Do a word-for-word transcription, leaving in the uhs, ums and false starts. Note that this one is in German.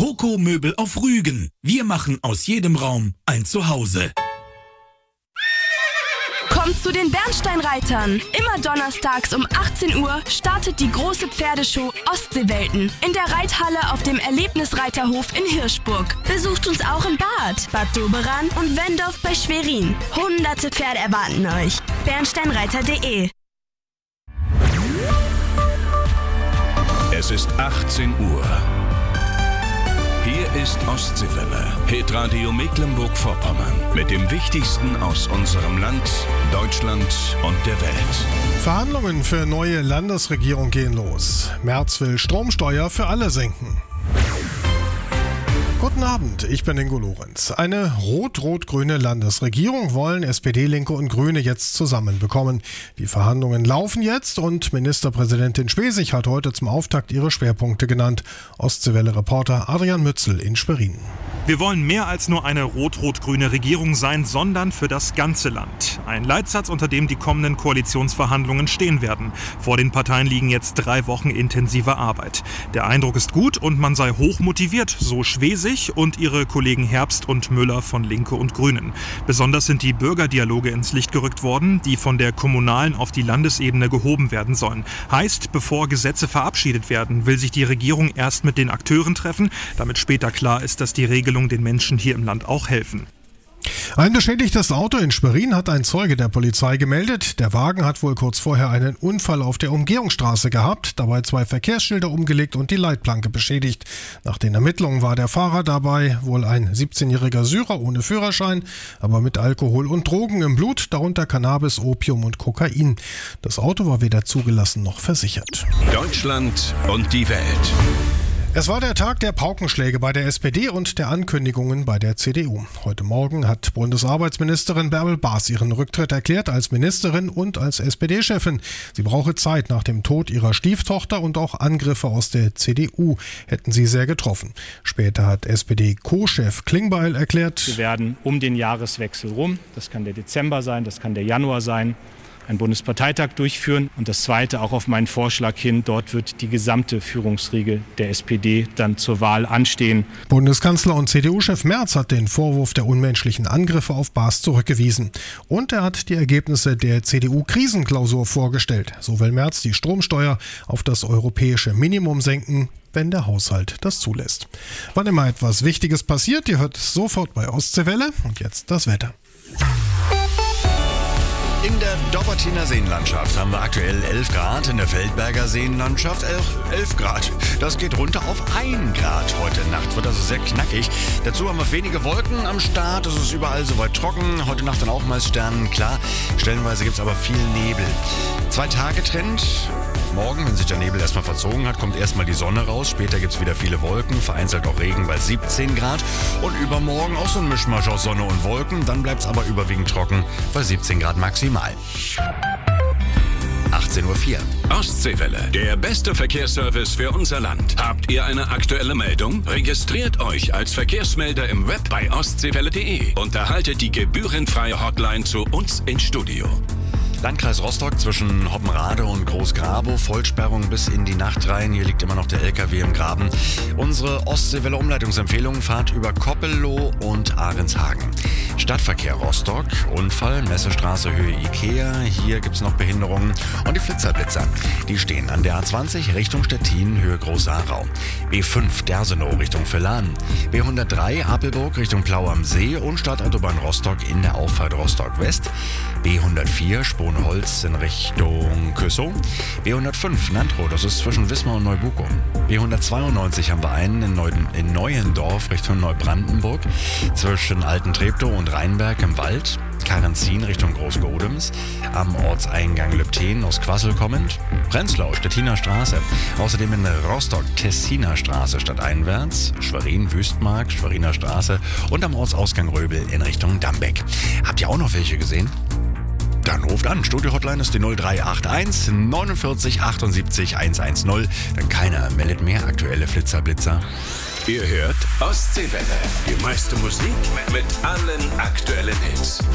Hoko Möbel auf Rügen. Wir machen aus jedem Raum ein Zuhause. Kommt zu den Bernsteinreitern. Immer donnerstags um achtzehn Uhr startet die große Pferdeshow Ostseewelten in der Reithalle auf dem Erlebnisreiterhof in Hirschburg. Besucht uns auch in Bad, Bad Doberan und Wendorf bei Schwerin. Hunderte Pferde erwarten euch. bernsteinreiter punkt de. Es ist achtzehn Uhr. Hier ist Ostseewelle, Hitradio Mecklenburg-Vorpommern. Mit dem Wichtigsten aus unserem Land, Deutschland und der Welt. Verhandlungen für neue Landesregierung gehen los. Merz will Stromsteuer für alle senken. Guten Abend, ich bin Ingo Lorenz. Eine rot-rot-grüne Landesregierung wollen S P D, Linke und Grüne jetzt zusammenbekommen. Die Verhandlungen laufen jetzt und Ministerpräsidentin Schwesig hat heute zum Auftakt ihre Schwerpunkte genannt. Ostseewelle-Reporter Adrian Mützel in Schwerin. Wir wollen mehr als nur eine rot-rot-grüne Regierung sein, sondern für das ganze Land. Ein Leitsatz, unter dem die kommenden Koalitionsverhandlungen stehen werden. Vor den Parteien liegen jetzt drei Wochen intensiver Arbeit. Der Eindruck ist gut und man sei hoch motiviert, so Schwesig und ihre Kollegen Herbst und Müller von Linke und Grünen. Besonders sind die Bürgerdialoge ins Licht gerückt worden, die von der kommunalen auf die Landesebene gehoben werden sollen. Heißt, bevor Gesetze verabschiedet werden, will sich die Regierung erst mit den Akteuren treffen, damit später klar ist, dass die Regelungen den Menschen hier im Land auch helfen. Ein beschädigtes Auto in Schwerin hat ein Zeuge der Polizei gemeldet. Der Wagen hat wohl kurz vorher einen Unfall auf der Umgehungsstraße gehabt, dabei zwei Verkehrsschilder umgelegt und die Leitplanke beschädigt. Nach den Ermittlungen war der Fahrer dabei wohl ein siebzehnjähriger Syrer ohne Führerschein, aber mit Alkohol und Drogen im Blut, darunter Cannabis, Opium und Kokain. Das Auto war weder zugelassen noch versichert. Deutschland und die Welt. Es war der Tag der Paukenschläge bei der S P D und der Ankündigungen bei der C D U. Heute Morgen hat Bundesarbeitsministerin Bärbel Baas ihren Rücktritt erklärt als Ministerin und als S P D-Chefin. Sie brauche Zeit nach dem Tod ihrer Stieftochter und auch Angriffe aus der C D U hätten sie sehr getroffen. Später hat S P D-Co-Chef Klingbeil erklärt: Wir werden um den Jahreswechsel rum, das kann der Dezember sein, das kann der Januar sein, einen Bundesparteitag durchführen und das Zweite auch auf meinen Vorschlag hin, dort wird die gesamte Führungsriege der S P D dann zur Wahl anstehen. Bundeskanzler und C D U-Chef Merz hat den Vorwurf der unmenschlichen Angriffe auf Baas zurückgewiesen. Und er hat die Ergebnisse der C D U-Krisenklausur vorgestellt. So will Merz die Stromsteuer auf das europäische Minimum senken, wenn der Haushalt das zulässt. Wann immer etwas Wichtiges passiert, ihr hört es sofort bei Ostseewelle. Und jetzt das Wetter. In der Dobbertiner Seenlandschaft haben wir aktuell elf Grad, in der Feldberger Seenlandschaft elf Grad. Das geht runter auf ein Grad. Heute Nacht wird also sehr knackig. Dazu haben wir wenige Wolken am Start, es ist überall soweit trocken. Heute Nacht dann auch mal Sternen, klar. Stellenweise gibt es aber viel Nebel. Zwei-Tage-Trend. Morgen, wenn sich der Nebel erstmal verzogen hat, kommt erstmal die Sonne raus. Später gibt es wieder viele Wolken, vereinzelt auch Regen bei siebzehn Grad. Und übermorgen auch so ein Mischmasch aus Sonne und Wolken. Dann bleibt es aber überwiegend trocken bei siebzehn Grad maximal. achtzehn Uhr vier. Ostseewelle, der beste Verkehrsservice für unser Land. Habt ihr eine aktuelle Meldung? Registriert euch als Verkehrsmelder im Web bei ostseewelle punkt de und erhaltet die gebührenfreie Hotline zu uns ins Studio. Landkreis Rostock zwischen Hoppenrade und Großgrabow, Vollsperrung bis in die Nacht rein. Hier liegt immer noch der L K W im Graben. Unsere Ostseewelle-Umleitungsempfehlung: Fahrt über Koppelow und Ahrenshagen. Stadtverkehr Rostock, Unfall, Messestraße Höhe Ikea. Hier gibt es noch Behinderungen. Und die Flitzerblitzer, die stehen an der A zwanzig Richtung Stettin, Höhe Groß-Aarau. B fünf Dersenow Richtung Villahn. B hundertdrei Apelburg Richtung Plau am See und Stadtautobahn Rostock in der Auffahrt Rostock West. B hundertvier Sponholz in Richtung Kösow. B hundertfünf Nantrow, das ist zwischen Wismar und Neubuko. B hundertzweiundneunzig haben wir einen in, Neu- in Neuendorf Richtung Neubrandenburg. Zwischen Alten-Treptow und Rheinberg im Wald. Karenzin Richtung Großgodems, am Ortseingang Lübten aus Quassel kommend, Prenzlau, Stettiner Straße, außerdem in Rostock, Tessiner Straße stadteinwärts, Schwerin, Wüstmark, Schweriner Straße und am Ortsausgang Röbel in Richtung Dambeck. Habt ihr auch noch welche gesehen? Dann ruft an. Studio-Hotline ist die null drei acht eins neunundvierzig achtundsiebzig hundertzehn. Denn keiner meldet mehr aktuelle Flitzerblitzer. Ihr hört Ostseewelle, die meiste Musik mit allen aktuellen Hits.